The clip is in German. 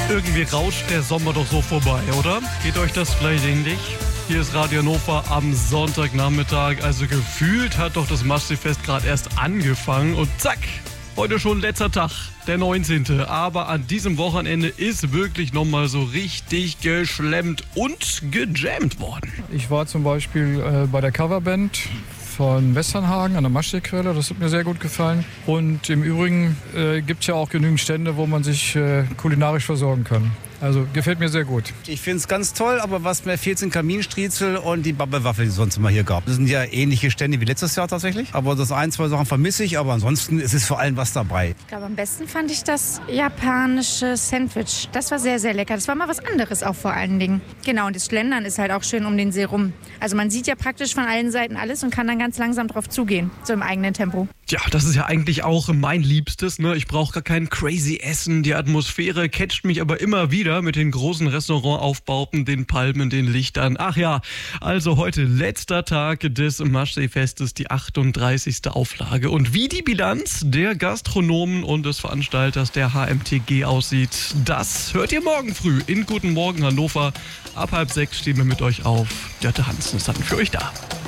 Irgendwie rauscht der Sommer doch so vorbei, oder? Geht euch das vielleicht ähnlich? Hier ist Radio Hannover am Sonntagnachmittag. Also gefühlt hat doch das Maschsee-Fest gerade erst angefangen und zack, heute schon letzter Tag, der 19. Aber an diesem Wochenende ist wirklich nochmal so richtig geschlemmt und gejammt worden. Ich war zum Beispiel bei der Coverband von Westernhagen an der Maschseequelle. Das hat mir sehr gut gefallen. Und im Übrigen gibt es ja auch genügend Stände, wo man sich kulinarisch versorgen kann. Also gefällt mir sehr gut. Ich finde es ganz toll, aber was mir fehlt, sind Kaminstriezel und die Babbelwaffe, die es sonst immer hier gab. Das sind ja ähnliche Stände wie letztes Jahr tatsächlich. Aber das ein, zwei Sachen vermisse ich, aber ansonsten ist es vor allem was dabei. Ich glaube, am besten fand ich das japanische Sandwich. Das war sehr, sehr lecker. Das war mal was anderes auch vor allen Dingen. Genau, und das Schlendern ist halt auch schön um den See rum. Also man sieht ja praktisch von allen Seiten alles und kann dann ganz langsam drauf zugehen, so im eigenen Tempo. Ja, das ist ja eigentlich auch mein Liebstes, ne? Ich brauche gar kein crazy Essen. Die Atmosphäre catcht mich aber immer wieder mit den großen Restaurantaufbauten, den Palmen, den Lichtern. Ach ja, also heute letzter Tag des Maschsee-Festes, die 38. Auflage. Und wie die Bilanz der Gastronomen und des Veranstalters der HMTG aussieht, das hört ihr morgen früh in Guten Morgen Hannover. Ab 5:30 stehen wir mit euch auf. Jette Hansen ist dann für euch da.